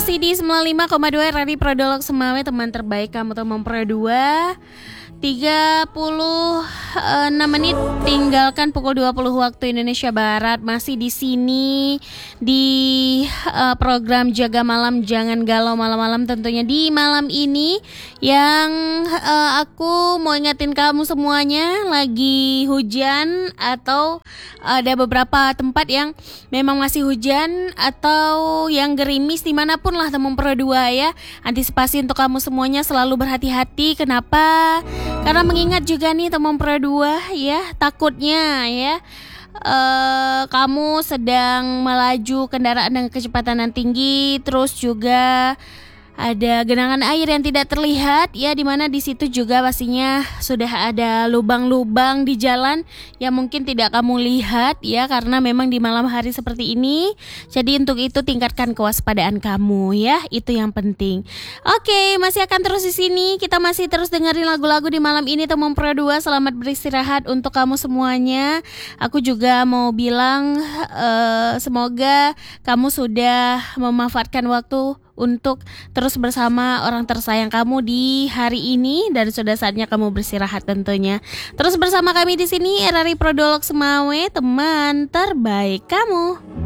masih di 95,2 RRI Prodolog Semawe, teman terbaik kamu teman Pro 2. 36 menit tinggalkan pukul 20 waktu Indonesia Barat. Masih di sini di program Jaga Malam Jangan Galau Malam-malam, tentunya di malam ini yang aku mau ingetin kamu semuanya lagi hujan atau ada beberapa tempat yang memang masih hujan atau yang gerimis, dimanapun lah teman Pro 2 ya. Antisipasi untuk kamu semuanya selalu berhati-hati. Kenapa? Karena mengingat juga nih teman Pro 2 ya, takutnya ya kamu sedang melaju kendaraan dengan kecepatan yang tinggi, terus juga ada genangan air yang tidak terlihat ya, dimana di situ juga pastinya sudah ada lubang-lubang di jalan yang mungkin tidak kamu lihat ya, karena memang di malam hari seperti ini. Jadi untuk itu tingkatkan kewaspadaan kamu ya, itu yang penting. Oke, masih akan terus di sini, kita masih terus dengerin lagu-lagu di malam ini teman Pro 2. Selamat beristirahat untuk kamu semuanya. Aku juga mau bilang semoga kamu sudah memanfaatkan waktu untuk terus bersama orang tersayang kamu di hari ini, dan sudah saatnya kamu beristirahat tentunya. Terus bersama kami di sini RRI Prodolog Semawe, teman terbaik kamu.